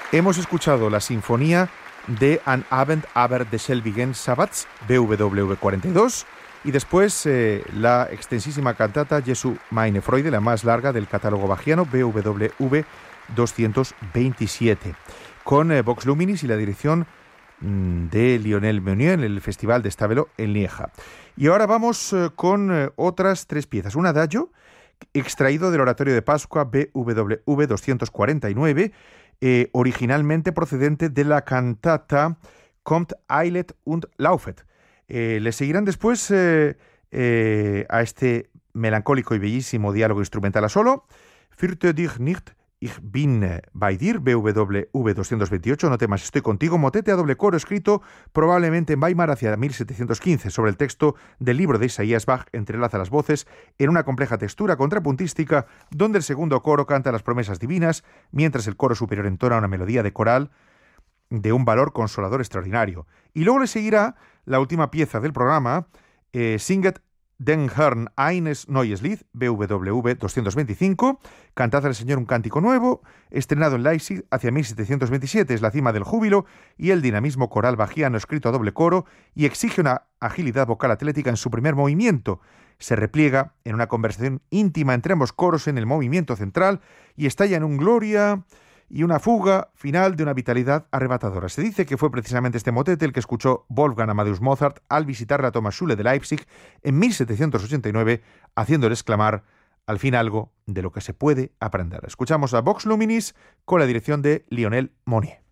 Hemos escuchado la sinfonía de An Abend aber des selbigen Sabbats, BWV 42, y después la extensísima cantata Jesu meine Freude, la más larga del catálogo bachiano, BWV 227, con Vox Luminis y la dirección de Lionel Meunier en el Festival de Stavelo en Lieja. Y ahora vamos con otras tres piezas. Un adagio extraído del Oratorio de Pascua, BWV 249, originalmente procedente de la cantata Kommt, eilet und laufet. Le seguirán después a este melancólico y bellísimo diálogo instrumental a solo, Fürchte dich nicht, ich bin bei dir, BWV 228, no temas, estoy contigo, motete a doble coro escrito probablemente en Weimar hacia 1715, sobre el texto del libro de Isaías. Bach entrelaza las voces en una compleja textura contrapuntística donde el segundo coro canta las promesas divinas, mientras el coro superior entona una melodía de coral de un valor consolador extraordinario. Y luego le seguirá la última pieza del programa, Singet den Herrn eines neues Lied, BWV 225, Cantad al Señor un cántico nuevo, estrenado en Leipzig hacia 1727, es la cima del júbilo y el dinamismo coral bachiano escrito a doble coro, y exige una agilidad vocal atlética en su primer movimiento. Se repliega en una conversación íntima entre ambos coros en el movimiento central y estalla en un gloria y una fuga final de una vitalidad arrebatadora. Se dice que fue precisamente este motete el que escuchó Wolfgang Amadeus Mozart al visitar la Thomasschule de Leipzig en 1789, haciéndole exclamar al fin algo de lo que se puede aprender. Escuchamos a Vox Luminis con la dirección de Lionel Meunier.